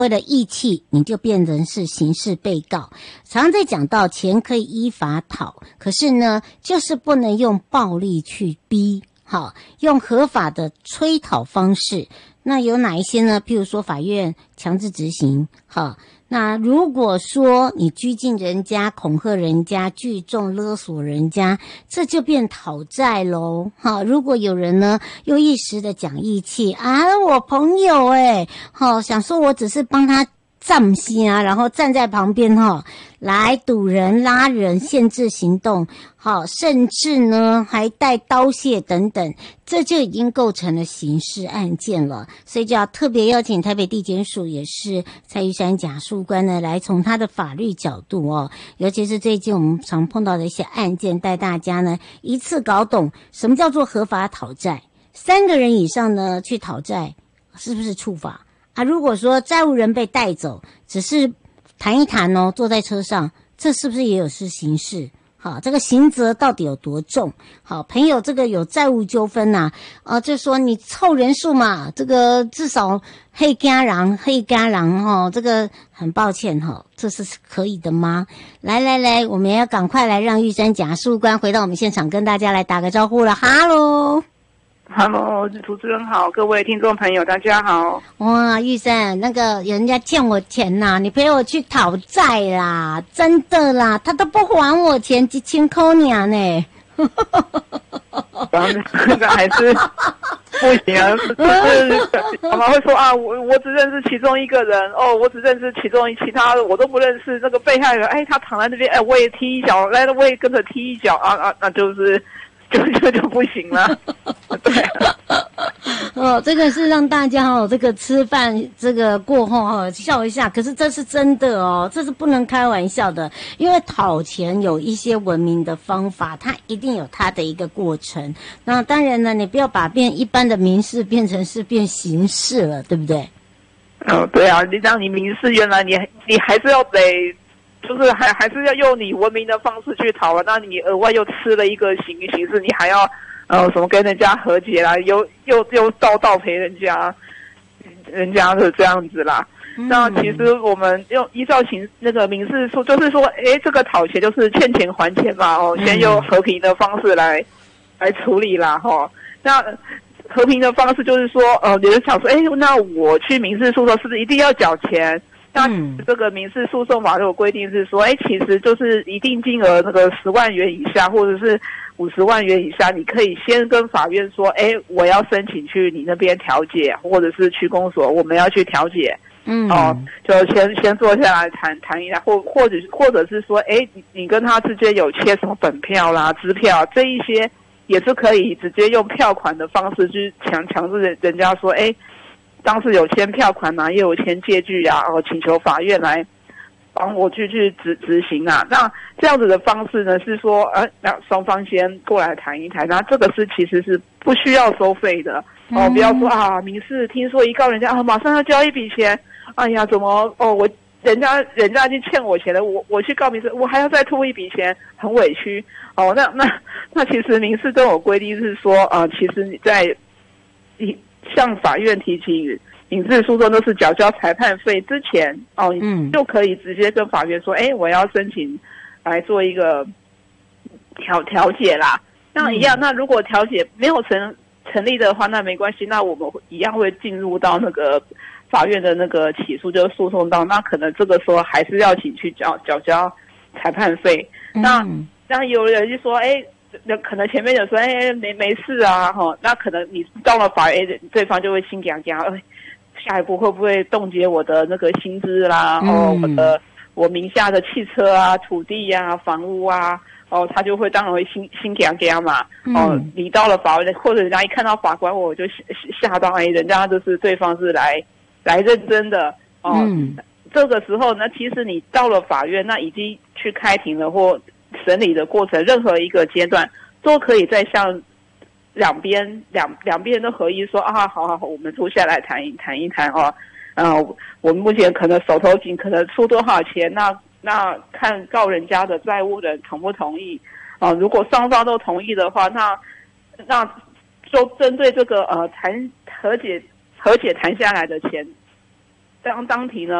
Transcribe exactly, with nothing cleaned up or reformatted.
为了义气，你就变成是刑事被告。常常在讲到钱可以依法讨，可是呢，就是不能用暴力去逼，好，用合法的催讨方式。那有哪一些呢？譬如说法院强制执行，好。那如果说你拘禁人家、恐吓人家、聚众勒索人家，这就变讨债咯。好，如果有人呢又一时的讲义气啊，我朋友诶，好，想说我只是帮他站心啊，然后站在旁边哈，来堵人、拉人、限制行动，好，甚至呢还带刀械等等，这就已经构成了刑事案件了。所以就要特别邀请台北地检署也是蔡玉珊检察官呢，来从他的法律角度哦，尤其是最近我们常碰到的一些案件，带大家呢一次搞懂什么叫做合法讨债。三个人以上呢去讨债，是不是触法？啊，如果说债务人被带走，只是谈一谈哦，坐在车上，这是不是也有是刑事？好，这个刑责到底有多重？好，朋友这个有债务纠纷呐、啊，呃，就说你凑人数嘛，这个至少黑家人黑家人哈，这个很抱歉哈，这是可以的吗？来来来，我们要赶快来让玉珊检察官回到我们现场，跟大家来打个招呼了，哈喽。 Hello， 主持人好，各位听众朋友，大家好。 哇，玉珊，那个人家欠我钱呐、啊，你陪我去讨债啦，真的啦，他都不还我钱，几千块娘呢。 这个还是不行啊，就是妈妈会说啊，我我只认识其中一个人哦，我只认识其中其他的我都不认识。那个被害人，哎，他躺在那边，哎，我也踢一脚，来了我也跟着踢一脚啊啊，那就是。就就就不行了，对、啊。 哦，这个是让大家哦，这个吃饭这个过后哦笑一下，可是这是真的哦，这是不能开玩笑的，因为讨钱有一些文明的方法，它一定有它的一个过程。那当然呢，你不要把变一般的民事变成是变刑事了，对不对？ 哦，对啊，你让你民事，原来你你还是要得。就是还还是要用你文明的方式去讨啊，那你额外又吃了一个刑刑事，你还要呃什么跟人家和解啦，又又又倒倒赔人家，人家是这样子啦。嗯、那其实我们用依照刑那个民事诉，就是说，诶，这个讨钱就是欠钱还钱嘛，哦，先用和平的方式来、嗯、来处理啦，哈、哦。那和平的方式就是说，呃，有人想说，诶，那我去民事诉讼是不是一定要缴钱？那这个民事诉讼法有规定是说，哎，其实就是一定金额那个十万元以下，或者是五十万元以下，你可以先跟法院说，哎，我要申请去你那边调解，或者是区公所我们要去调解，嗯，哦，就先先坐下来谈谈一下，或或者或者是说，哎，你你跟他之间有签什么本票啦、支票这一些，也是可以直接用票款的方式去强强制人人家说，哎。当时有签票款啊，也有签借据啊，然后请求法院来帮我去去执执行啊。那这样子的方式呢，是说，呃，那双方先过来谈一谈，那这个是其实是不需要收费的哦。不要说啊，民事听说一告人家啊，马上要交一笔钱，哎呀，怎么哦，我人家人家已经欠我钱了，我我去告民事，我还要再吐一笔钱，很委屈哦。那那那其实民事都有规定是说，啊、呃，其实你在你。向法院提起民事诉讼都是缴交裁判费之前哦，嗯，就可以直接跟法院说，哎，我要申请来做一个调调解啦。那一样，嗯、那如果调解没有成成立的话，那没关系，那我们一样会进入到那个法院的那个起诉，就是诉讼到，那可能这个时候还是要请去缴缴交裁判费。嗯、那那有人就说，哎。那可能前面有说，哎，没没事啊，哈，那可能你到了法院，对方就会心痒痒，哎，下一步会不会冻结我的那个薪资啦？嗯、哦，我的我名下的汽车啊、土地啊、房屋啊，哦，他就会当然会心心痒痒嘛。哦，嗯、你到了法院，或者人家一看到法官，我就吓到，哎，人家就是对方是来来认真的哦。嗯、这个时候呢，其实你到了法院，那已经去开庭了或。审理的过程，任何一个阶段都可以再向两边两两边都合意说啊，好好好，我们坐下来谈一谈一谈哦。呃，我们目前可能手头紧，可能出多少钱，那那看告人家的债务人同不同意啊、呃？如果双方都同意的话，那那就针对这个呃谈和解和解谈下来的钱， 当当庭呢